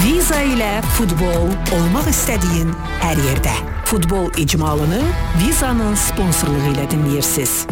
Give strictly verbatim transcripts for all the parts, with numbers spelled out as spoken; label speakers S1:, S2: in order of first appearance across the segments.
S1: Viza ile futbol olmaq istədiyin hər yerdə. Futbol icmalını Viza'nın sponsorluğu ilə dinləyirsiniz.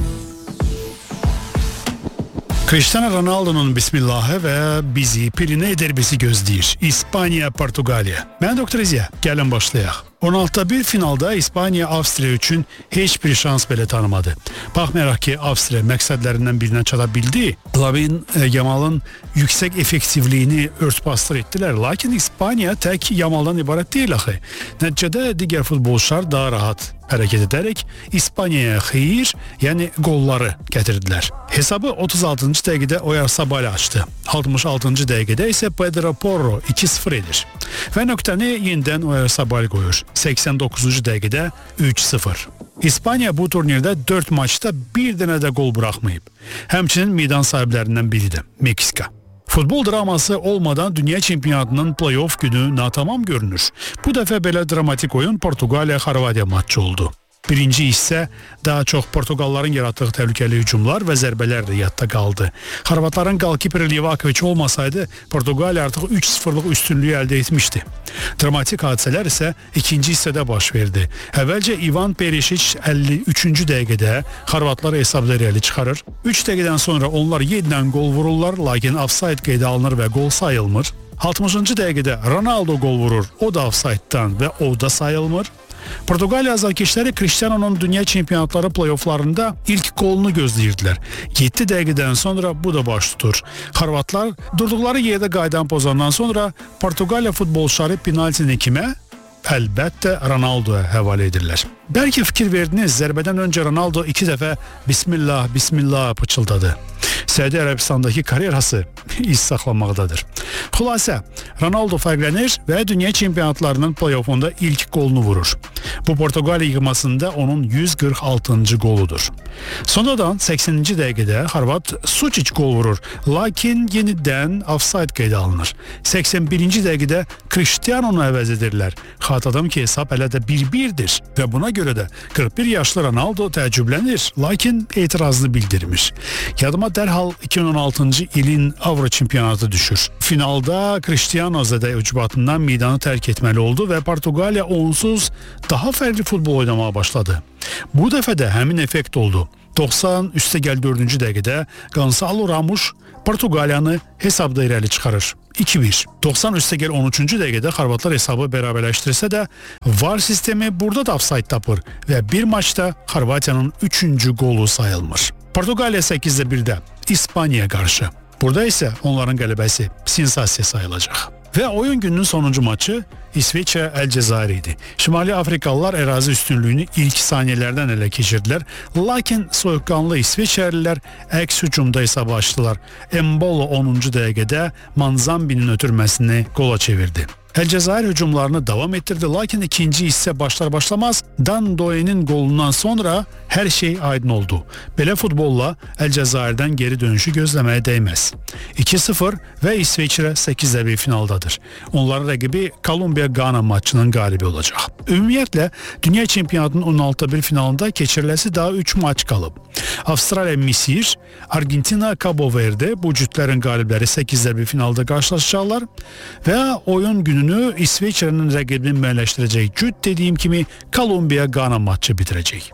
S2: Cristiano Ronaldo'nun bismillahı və bizi Pirine derbisi gözləyir. İspaniya, Portuqaliya. Mən Doktor İziya, gəlin başlayaq. on altıda bir finalda İspaniya Avstriya üçün heç bir şans belə tanımadı. Baxmayaraq ki, Avstriya məqsədlərindən birinə çata bildi, Lamine Yamal'ın yüksək effektivliyini örtbasdır etdilər. Lakin İspaniya tək Yamal'dan ibarət deyil axı. Nəticədə digər futbolçular daha rahat hərəkət edərək İspaniyaya xeyir, yəni qolları gətirdilər. Hesabı otuz altıncı dəqiqədə Oyarzabal açdı. altmış altıncı dəqiqədə isə Pedro Porro iki sıfır edir. Və nöqtəni yenidən Oyarzabal qoyur. səksən doqquzuncu dəqiqədə üç sıfır. İspaniya bu turnirdə dörd maçda bir dənə də qol buraxmayıb. Həmçinin meydan sahiblərindən biridir, Meksika. Futbol draması olmadan dünya çempionatının play-off günü natamam görünür. Bu dəfə belə dramatik oyun Portuqaliya-Xorvatiya matçı oldu. Birinci hissə daha çox Portuqalların yaratdığı təhlükəli hücumlar və zərbələr də yadda qaldı. Xorvatların qalkiperi Livakovic olmasaydı, Portuqaliya artıq üç sıfırlıq üstünlüyü əldə etmişdi. Dramatik hadisələr isə ikinci hissədə baş verdi. Əvvəlcə Ivan Perisic əlli üçüncü dəqiqədə Xorvatlar hesabda irəli çıxarır. üç dəqiqədən sonra onlar yenidən qol vururlar, lakin ofsayd qeydə alınır və qol sayılmır. altmışıncı dəqiqədə Ronaldo qol vurur, o da ofsayddan və o da sayılmır. Portuqaliya azarkeşləri Cristiano'nun dünya çempionatları play-offlarında ilk qolunu gözləyirdilər. yeddi dəqiqədən sonra bu da baş tutur. Xorvatlar durduqları yerdə qaydan pozandan sonra Portuqaliya futbolçuları penaltini kimə? Əlbəttə Ronaldo'ya həvalə edirlər. Bəlkə fikir verdiniz, zərbədən öncə Ronaldo iki dəfə Bismillah, Bismillah pıçıldadı. Səudi Ərəbistandakı karyerası iz saxlamaqdadır. Xülasə, Ronaldo fərqlənir və dünya çempionatlarının play-offunda ilk qolunu vurur. Bu Portuqaliya yığmasında onun yüz qırx altıncı qoludur. Sonradan səksəninci dəqiqədə Xorvat Sučić qol vurur, lakin yenidən ofsayd qeydə alınır. səksən birinci dəqiqədə Cristiano'nu əvəz edirlər. Xatırladım ki, hesab hələ də bir birdir və buna görə də qırx bir yaşlı Ronaldo təəccüblənir, lakin etirazını bildirmiş. Yadıma dərhal iki min on altıncı ilin Avro çempionatı düşür. Finalda Cristiano zədə ucbatından meydanı tərk etməli oldu və Portuqaliya onsuz daha fərqli futbol oynamağa başladı. Bu dəfə də həmin effekt oldu. doxsan üstə gəl dördüncü dəqiqədə Gonçalo Ramos Portuqaliyanı hesabda irəli çıxarır. iki bir. doxsan üstə gəl on üçüncü dəqiqədə Xorvatlar hesabı bərabərləşdirsə də VAR sistemi burada da ofsayd tapır və bir maçda Xorvatiyanın üçüncü qolu sayılmır. Portuqaliya səkkizdə birdə İspaniya qarşı. Burada isə onların qələbəsi sensasiya sayılacaq. Və oyun gününün sonuncu maçı İsveçrə Əlcəzair idi. Şimali Afrikalılar ərazi üstünlüyünü ilk saniyələrdən ələ keçirdilər, lakin soyuqqanlı İsveçrəlilər əks hücumda hesabı açdılar. Embolo onuncu dəqiqədə Manzambinin ötürməsini qola çevirdi. Əlcəzair hücumlarını davam etdirdi, lakin ikinci hissə başlar başlamaz Dan Doye'nin qolundan sonra hər şey aydın oldu. Belə futbolla Əlcəzairdən geri dönüşü gözləməyə dəyməz. iki sıfır və İsveçrə səkkizdə bir finaldadır. Onların rəqibi Kolumbiya-Qana maçının qalibi olacaq. Ümumiyyətlə, dünya çempionatının on altıda bir finalında keçiriləsi daha üç maç qalıb. Avstraliya-Misir, Argentina-Cabo Verde bu cütlərin qalibləri səkkizdə bir finalda qarşılaşacaqlar və oyun günü İsveçrənin rəqibini müəyyənləşdirəcək cüt dediyim kimi Kolumbiya-Qana maçı bitirəcək.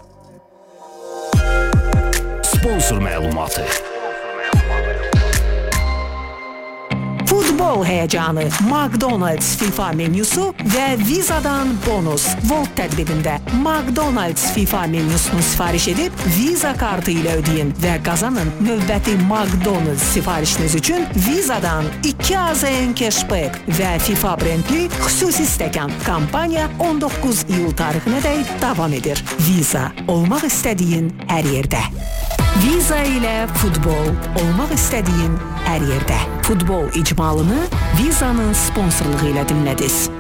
S3: Sponsor məlumatı.
S1: Futbol həyəcanı, McDonald's FIFA menüsü və Viza'dan bonus. Volt tədbirində McDonald's FIFA menüsünü sifariş edib Visa kartı ilə ödeyin və qazanın. Növbəti McDonald's sifarişiniz üçün Viza'dan iki azn cashback və FIFA brendli xüsusi stəkan. Kampaniya on doqquz iyul tarixinədək davam edir. Visa, olmaq istədiyin hər yerdə. Visa ilə futbol olmaq istədiyin hər yerdə. Futbol icmalını Viza'nın sponsorluğu ilə dinlədiniz.